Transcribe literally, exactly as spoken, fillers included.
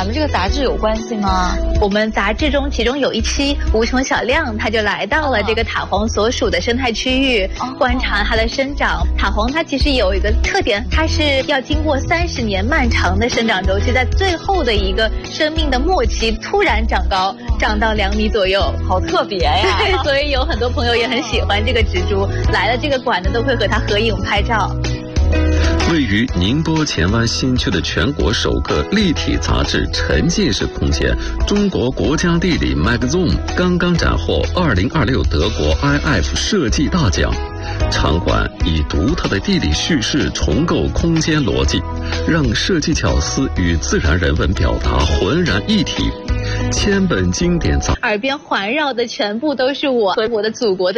咱们这个杂志有关系吗？ 我们杂志中其中有一期，无穷小亮他就来到了这个塔黄所属的生态区域，哦、观察它的生长。塔黄它其实有一个特点，它是要经过三十年漫长的生长周期，在最后的一个生命的末期突然长高，长到两米左右， 好特别呀！ 对，所以有很多朋友也很喜欢这个植株，来了这个馆呢都会和它合影拍照。 位于宁波前湾新区的全国首个立体杂志沉浸式空间中国国家地理 Magazine 刚刚斩获二零二六德国 I F 设计大奖。场馆以独特的地理叙事重构空间逻辑，让设计巧思与自然人文表达浑然一体。千本经典杂耳边环绕的全部都是我和我的祖国的